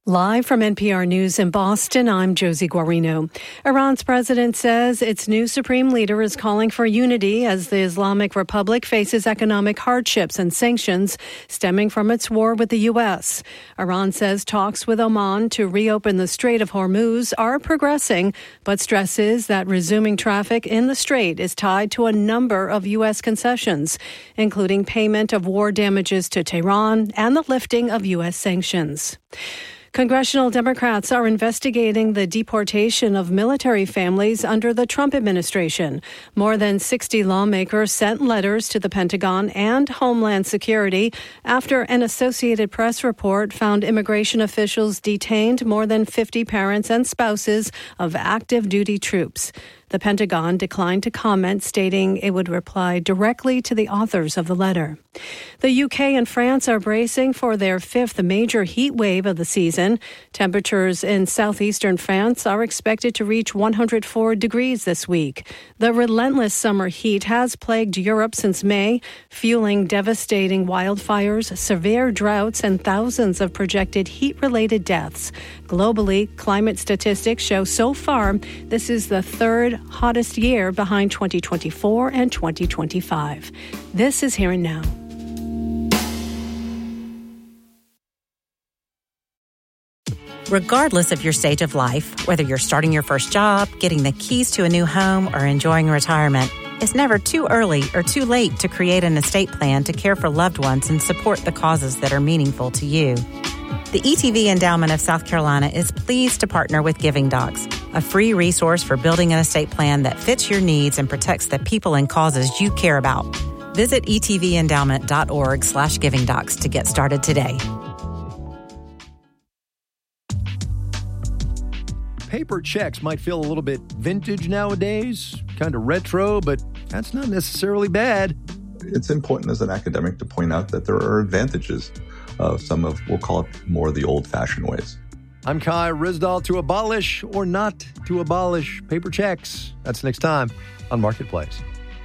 Live from NPR News in Boston, I'm Josie Guarino. Iran's president says its new supreme leader is calling for unity as the Islamic Republic faces economic hardships and sanctions stemming from its war with the U.S. Iran says talks with Oman to reopen the Strait of Hormuz are progressing, but stresses that resuming traffic in the strait is tied to a number of U.S. concessions, including payment of war damages to Tehran and the lifting of U.S. sanctions. Congressional Democrats are investigating the deportation of military families under the Trump administration. More than 60 lawmakers sent letters to the Pentagon and Homeland Security after an Associated Press report found immigration officials detained more than 50 parents and spouses of active duty troops. The Pentagon declined to comment, stating it would reply directly to the authors of the letter. The UK and France are bracing for their fifth major heat wave of the season. Temperatures in southeastern France are expected to reach 104 degrees this week. The relentless summer heat has plagued Europe since May, fueling devastating wildfires, severe droughts, and thousands of projected heat-related deaths. Globally, climate statistics show so far this is the third hottest year behind 2024 and 2025. This is Here and Now. Regardless of your stage of life, whether you're starting your first job, getting the keys to a new home, or enjoying retirement, it's never too early or too late to create an estate plan to care for loved ones and support the causes that are meaningful to you. The ETV Endowment of South Carolina is pleased to partner with Giving Docs, a free resource for building an estate plan that fits your needs and protects the people and causes you care about. Visit etvendowment.org/givingdocs to get started today. Paper checks might feel a little bit vintage nowadays, kind of retro, but that's not necessarily bad. It's important as an academic to point out that there are advantages of some of, we'll call it more the old-fashioned ways. I'm Kai Ryssdal. To abolish or not to abolish paper checks? That's next time on Marketplace.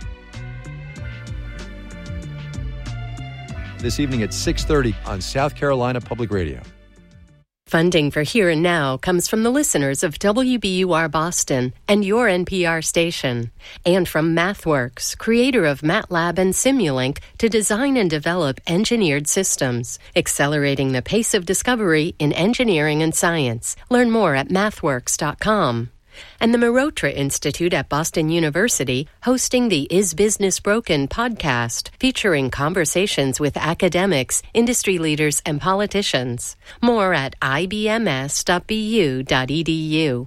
This evening at 6:30 on South Carolina Public Radio. Funding for Here and Now comes from the listeners of WBUR Boston and your NPR station, and from MathWorks, creator of MATLAB and Simulink, to design and develop engineered systems, accelerating the pace of discovery in engineering and science. Learn more at mathworks.com. And the Marotra Institute at Boston University, hosting the Is Business Broken podcast, featuring conversations with academics, industry leaders, and politicians. More at ibms.bu.edu.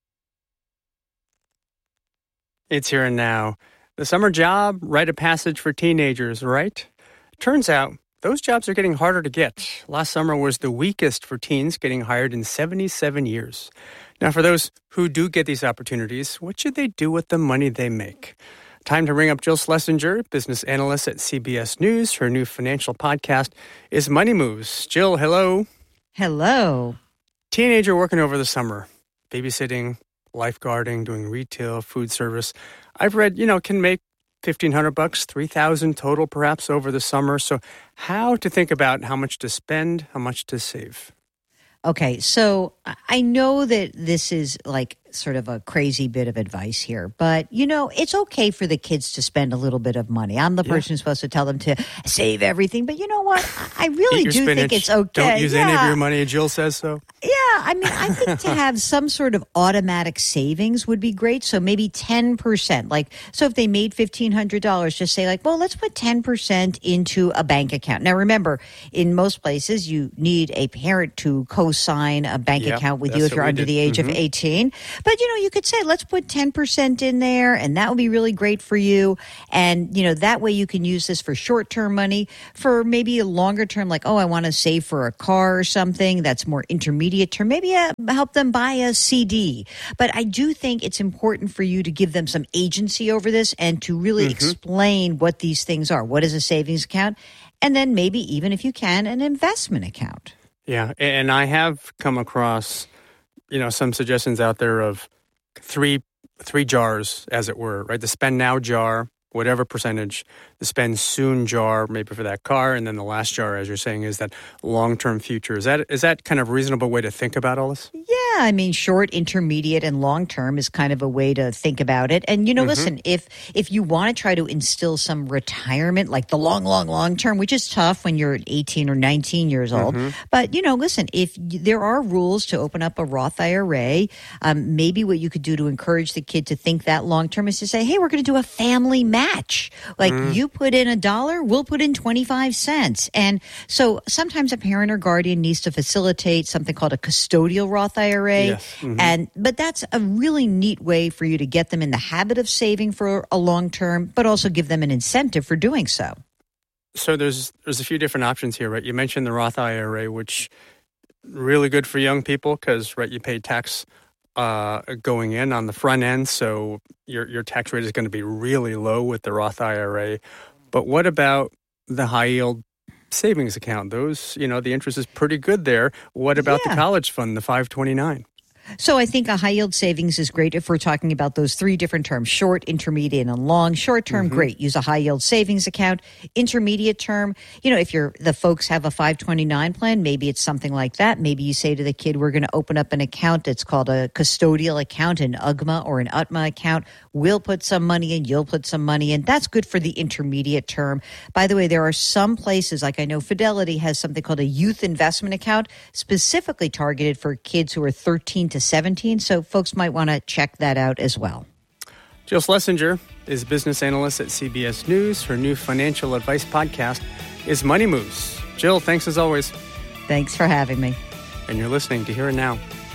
It's Here and Now. The summer job, rite of passage for teenagers, right? Turns out, those jobs are getting harder to get. Last summer was the weakest for teens getting hired in 77 years. Now, for those who do get these opportunities, what should they do with the money they make? Time to ring up Jill Schlesinger, business analyst at CBS News. Her new financial podcast is Money Moves. Jill, hello. Hello. Teenager working over the summer, babysitting, lifeguarding, doing retail, food service. I've read, can make $1,500, $3,000 total perhaps over the summer. So how to think about how much to spend, how much to save? Okay, so I know that this is like sort of a crazy bit of advice here, but it's okay for the kids to spend a little bit of money. I'm the person who's supposed to tell them to save everything, but you know what? I really do think it's okay. Don't use any of your money. Jill says so. Yeah, I think to have some sort of automatic savings would be great. So maybe 10%. So if they made $1,500, just say let's put 10% into a bank account. Now, remember, in most places, you need a parent to co-sign a bank account with you if you're under the age of 18. But, you could say, let's put 10% in there, and that would be really great for you. And, that way you can use this for short-term money, for maybe a longer term, I want to save for a car or something that's more intermediate term. Maybe help them buy a CD. But I do think it's important for you to give them some agency over this and to really explain what these things are. What is a savings account? And then maybe even, if you can, an investment account. Yeah, and I have come across some suggestions out there of three jars, as it were, right? The spend now jar, whatever percentage, the spend soon jar maybe for that car, and then the last jar, as you're saying, is that long-term future. Is that kind of a reasonable way to think about all this? Yeah, I mean, short, intermediate, and long-term is kind of a way to think about it. And, listen, if you want to try to instill some retirement, like the long term, which is tough when you're 18 or 19 years old. But, listen, if there are rules to open up a Roth IRA, maybe what you could do to encourage the kid to think that long term is to say, hey, we're going to do a family match. Like you put in $1, we'll put in 25 cents. And so sometimes a parent or guardian needs to facilitate something called a custodial Roth IRA. Yes. But that's a really neat way for you to get them in the habit of saving for a long term, but also give them an incentive for doing so. So there's a few different options here, right? You mentioned the Roth IRA, which really good for young people because, right, you pay tax going in on the front end, so your tax rate is going to be really low with the Roth IRA. But what about the high yield savings account? Those, the interest is pretty good there. What about the college fund, the 529? So I think a high yield savings is great if we're talking about those three different terms, short, intermediate, and long. Short term, great. Use a high yield savings account. Intermediate term, if the folks have a 529 plan, maybe it's something like that. Maybe you say to the kid, we're going to open up an account that's called a custodial account, an UGMA or an UTMA account. We'll put some money in, you'll put some money in. That's good for the intermediate term. By the way, there are some places, like I know Fidelity has something called a youth investment account, specifically targeted for kids who are 13 to 17. So folks might want to check that out as well. Jill Schlesinger is business analyst at CBS News. Her new financial advice podcast is Money Moves. Jill, thanks as always. Thanks for having me. And you're listening to Here and Now.